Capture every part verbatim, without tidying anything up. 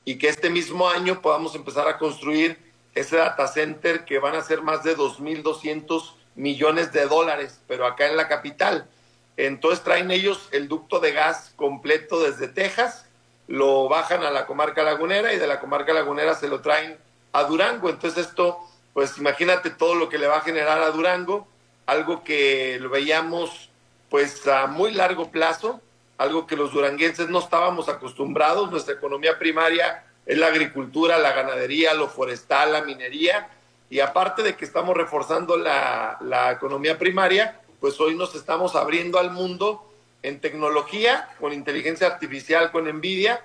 y que este mismo año podamos empezar a construir ese data center que van a ser más de dos mil doscientos millones de dólares, pero acá en la capital. Entonces traen ellos el ducto de gas completo desde Texas, lo bajan a la comarca lagunera y de la comarca lagunera se lo traen a Durango. Entonces esto, pues imagínate todo lo que le va a generar a Durango, algo que lo veíamos pues a muy largo plazo, algo que los duranguenses no estábamos acostumbrados. Nuestra economía primaria es la agricultura, la ganadería, lo forestal, la minería, y aparte de que estamos reforzando la, la economía primaria, pues hoy nos estamos abriendo al mundo en tecnología, con inteligencia artificial, con NVIDIA,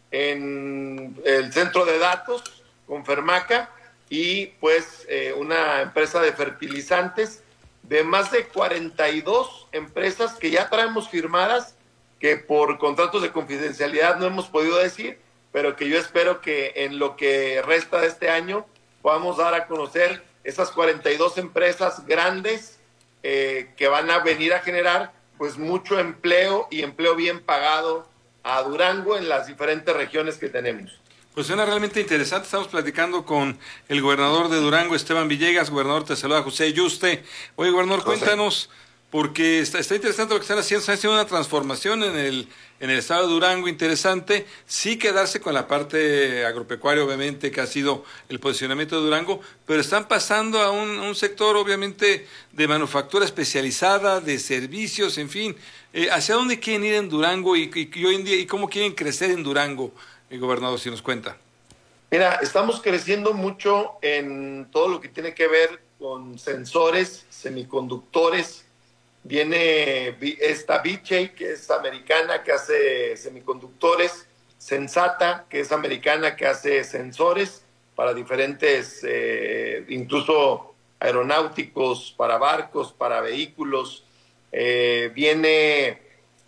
en el centro de datos, con Fermaca, y pues eh, una empresa de fertilizantes de más de cuarenta y dos empresas que ya traemos firmadas, que por contratos de confidencialidad no hemos podido decir, pero que yo espero que en lo que resta de este año podamos dar a conocer esas cuarenta y dos empresas grandes eh, que van a venir a generar pues mucho empleo y empleo bien pagado a Durango en las diferentes regiones que tenemos. Pues suena realmente interesante. Estamos platicando con el gobernador de Durango, Esteban Villegas. Gobernador, te saluda José Yuste. Oye, gobernador, José, cuéntanos, porque está, está interesante lo que están haciendo. Están haciendo una transformación en el, en el estado de Durango interesante. Sí quedarse con la parte agropecuaria, obviamente, que ha sido el posicionamiento de Durango, pero están pasando a un, a un sector, obviamente, de manufactura especializada, de servicios, en fin. Eh, ¿Hacia dónde quieren ir en Durango y, y, y hoy en día, y cómo quieren crecer en Durango? El gobernador, si nos cuenta. Mira, estamos creciendo mucho en todo lo que tiene que ver con sensores, semiconductores. Viene esta Vishay, que es americana, que hace semiconductores. Sensata, que es americana, que hace sensores para diferentes, eh, incluso aeronáuticos, para barcos, para vehículos. Eh, viene...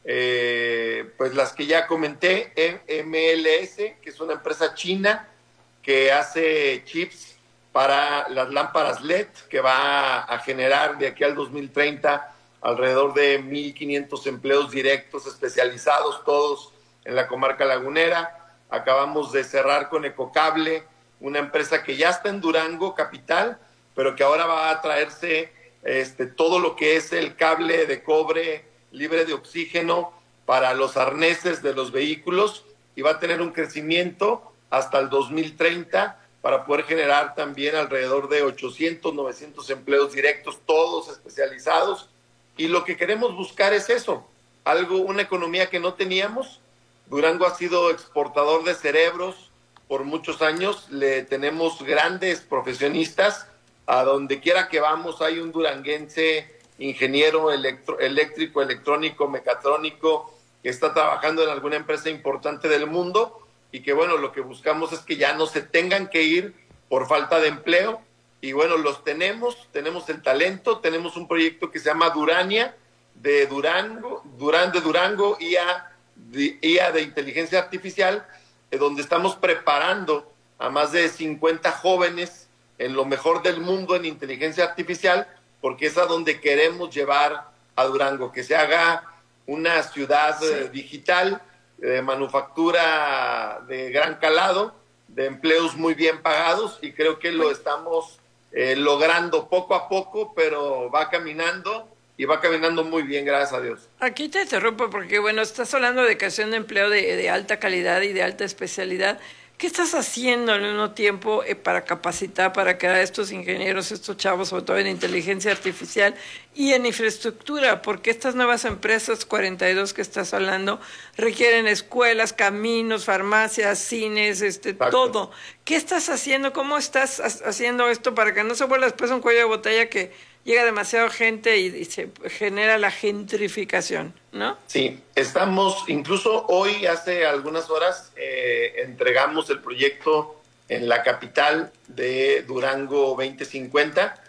Eh, pues las que ya comenté, M L S, que es una empresa china que hace chips para las lámparas L E D, que va a generar de aquí al dos mil treinta alrededor de mil quinientos empleos directos especializados, todos en la comarca lagunera. Acabamos de cerrar con Ecocable, una empresa que ya está en Durango capital, pero que ahora va a traerse este, todo lo que es el cable de cobre libre de oxígeno para los arneses de los vehículos, y va a tener un crecimiento hasta el dos mil treinta para poder generar también alrededor de ochocientos, novecientos empleos directos, todos especializados. Y lo que queremos buscar es eso, algo, una economía que no teníamos. Durango ha sido exportador de cerebros por muchos años, le tenemos grandes profesionistas, a donde quiera que vamos hay un duranguense ingeniero electro, eléctrico, electrónico, mecatrónico, que está trabajando en alguna empresa importante del mundo, y que bueno, lo que buscamos es que ya no se tengan que ir por falta de empleo. Y bueno, los tenemos, tenemos el talento, tenemos un proyecto que se llama Durania, de Durango, Durán de Durango, I A de, I A de inteligencia artificial, eh, donde estamos preparando a más de cincuenta jóvenes en lo mejor del mundo en inteligencia artificial, porque es a donde queremos llevar a Durango, que se haga una ciudad sí. eh, digital, de manufactura de gran calado, de empleos muy bien pagados, y creo que lo estamos eh, logrando poco a poco, pero va caminando, y va caminando muy bien, gracias a Dios. Aquí te interrumpo porque, bueno, estás hablando de creación de empleo de, de alta calidad y de alta especialidad. ¿Qué estás haciendo al mismo tiempo eh, para capacitar, para crear estos ingenieros, estos chavos, sobre todo en inteligencia artificial y en infraestructura? Porque estas nuevas empresas, cuarenta y dos que estás hablando, requieren escuelas, caminos, farmacias, cines, este, todo. ¿Qué estás haciendo? ¿Cómo estás haciendo esto para que no se vuelva después un cuello de botella que llega demasiada gente y, y se genera la gentrificación, ¿no? Sí, estamos, incluso hoy, hace algunas horas, eh, entregamos el proyecto en la capital de Durango veinte cincuenta,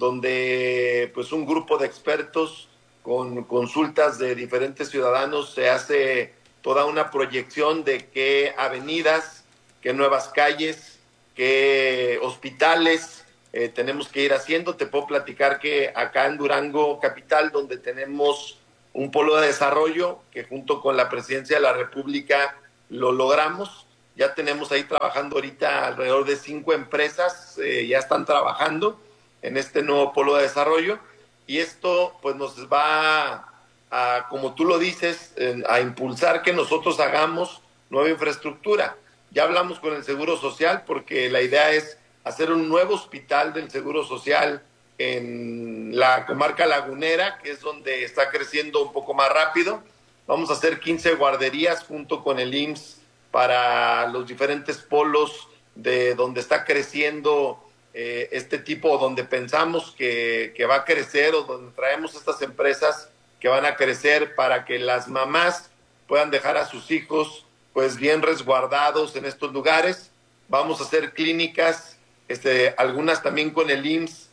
donde pues un grupo de expertos con consultas de diferentes ciudadanos se hace toda una proyección de qué avenidas, qué nuevas calles, qué hospitales Eh, tenemos que ir haciendo. Te puedo platicar que acá en Durango capital, donde tenemos un polo de desarrollo que junto con la Presidencia de la República lo logramos, Ya tenemos ahí trabajando ahorita alrededor de cinco empresas, eh, ya están trabajando en este nuevo polo de desarrollo, y esto pues nos va a, como tú lo dices, eh, a impulsar que nosotros hagamos nueva infraestructura. Ya hablamos con el Seguro Social porque la idea es hacer un nuevo hospital del Seguro Social en la comarca lagunera, que es donde está creciendo un poco más rápido. Vamos a hacer quince guarderías junto con el I M S S para los diferentes polos de donde está creciendo eh, este tipo, donde pensamos que, que va a crecer, o donde traemos estas empresas que van a crecer para que las mamás puedan dejar a sus hijos pues bien resguardados en estos lugares. Vamos a hacer clínicas, este, algunas también con el I M S S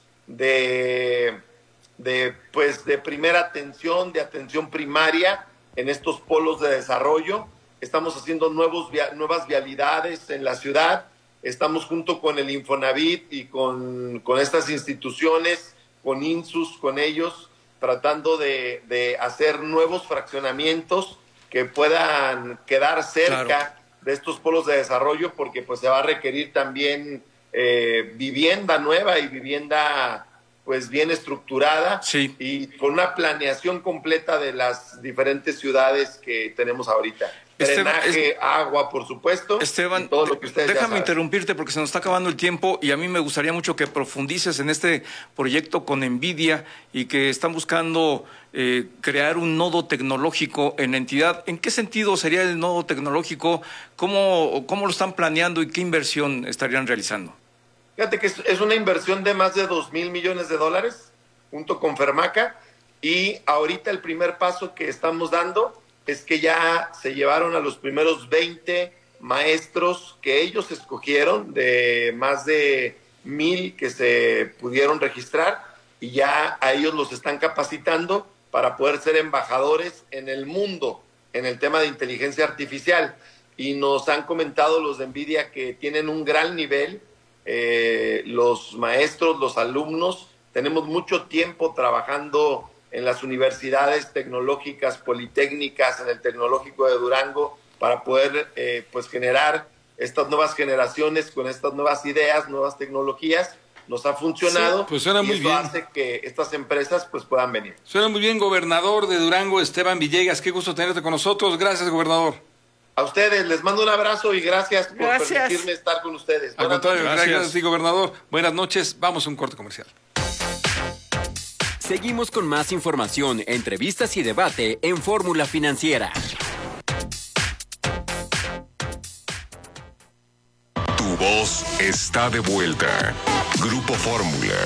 de, de, pues, de primera atención, de atención primaria en estos polos de desarrollo. Estamos haciendo nuevos, nuevas vialidades en la ciudad. Estamos junto con el Infonavit y con, con estas instituciones, con INSUS, con ellos, tratando de, de hacer nuevos fraccionamientos que puedan quedar cerca claro. de estos polos de desarrollo, porque pues se va a requerir también eh, vivienda nueva y vivienda pues bien estructurada, sí. y con una planeación completa de las diferentes ciudades que tenemos ahorita. Drenaje, es, agua, por supuesto. Esteban, y todo lo que ustedes déjame interrumpirte porque se nos está acabando el tiempo, y a mí me gustaría mucho que profundices en este proyecto con NVIDIA y que están buscando eh, crear un nodo tecnológico en la entidad. ¿En qué sentido sería el nodo tecnológico? ¿Cómo, cómo lo están planeando y qué inversión estarían realizando? Fíjate que es, es una inversión de más de dos mil millones de dólares junto con Fermaca, y ahorita el primer paso que estamos dando es que ya se llevaron a los primeros veinte maestros que ellos escogieron, de más de mil que se pudieron registrar, y ya a ellos los están capacitando para poder ser embajadores en el mundo en el tema de inteligencia artificial. Y nos han comentado los de NVIDIA que tienen un gran nivel, eh, los maestros, los alumnos. Tenemos mucho tiempo trabajando en las universidades tecnológicas, politécnicas, en el Tecnológico de Durango, para poder eh, pues generar estas nuevas generaciones con estas nuevas ideas, nuevas tecnologías. Nos ha funcionado, sí, pues suena y muy eso bien. hace que estas empresas pues puedan venir. Suena muy bien, gobernador de Durango, Esteban Villegas. Qué gusto tenerte con nosotros. Gracias, gobernador. A ustedes les mando un abrazo y gracias por Gracias. permitirme estar con ustedes. Al contrario, gracias. gracias, sí, gobernador. Buenas noches. Vamos a un corte comercial. Seguimos con más información, entrevistas y debate en Fórmula Financiera. Tu voz está de vuelta. Grupo Fórmula.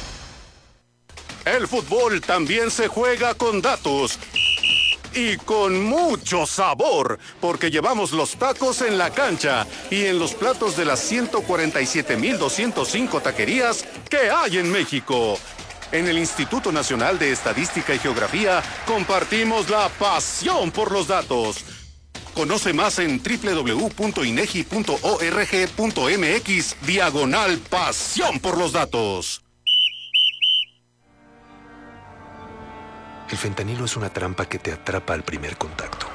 El fútbol también se juega con datos. Y con mucho sabor, porque llevamos los tacos en la cancha y en los platos de las ciento cuarenta y siete mil doscientas cinco taquerías que hay en México. En el Instituto Nacional de Estadística y Geografía compartimos la pasión por los datos. Conoce más en doble u doble u doble u punto inegi punto org punto mx diagonal pasión por los datos. El fentanilo es una trampa que te atrapa al primer contacto.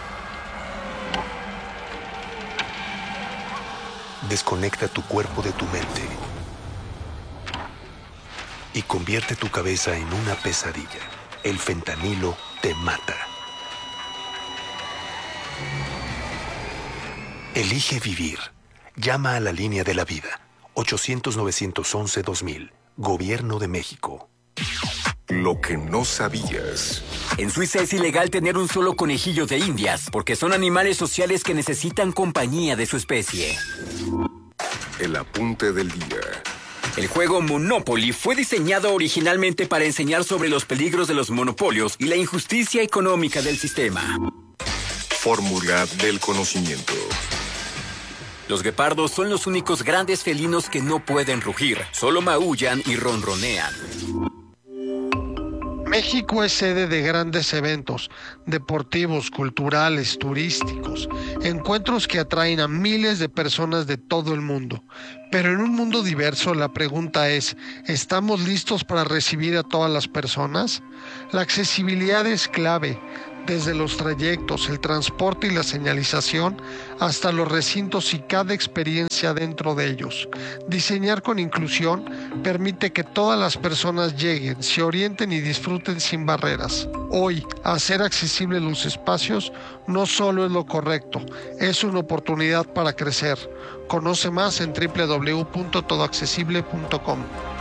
Desconecta tu cuerpo de tu mente y convierte tu cabeza en una pesadilla. El fentanilo te mata. Elige vivir. Llama a la línea de la vida. ochocientos, novecientos once, dos mil. Gobierno de México. Lo que no sabías. En Suiza es ilegal tener un solo conejillo de indias, porque son animales sociales que necesitan compañía de su especie. El apunte del día. El juego Monopoly fue diseñado originalmente para enseñar sobre los peligros de los monopolios y la injusticia económica del sistema. Fórmula del conocimiento. Los guepardos son los únicos grandes felinos que no pueden rugir, solo maullan y ronronean. México es sede de grandes eventos deportivos, culturales, turísticos, encuentros que atraen a miles de personas de todo el mundo. Pero en un mundo diverso, la pregunta es, ¿estamos listos para recibir a todas las personas? La accesibilidad es clave. desde los trayectos, el transporte y la señalización, hasta los recintos y cada experiencia dentro de ellos. Diseñar con inclusión permite que todas las personas lleguen, se orienten y disfruten sin barreras. Hoy, hacer accesibles los espacios no solo es lo correcto, es una oportunidad para crecer. Conoce más en doble u doble u doble u punto todo accesible punto com.